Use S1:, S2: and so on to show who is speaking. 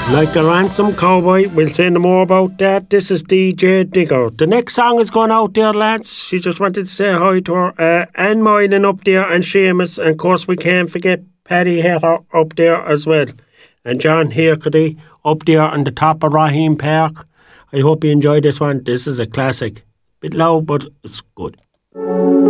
S1: Like a ransom cowboy, we'll say no more about that. This is DJ Digger. The next song is going out there, lads. She just wanted to say hi to her. Anne Moylan up there and Seamus. And of course, we can't forget Paddy Hatter up there as well. And John Hirkady up there on the top of Raheem Park. I hope you enjoy this one. This is a classic. Bit loud, but it's good.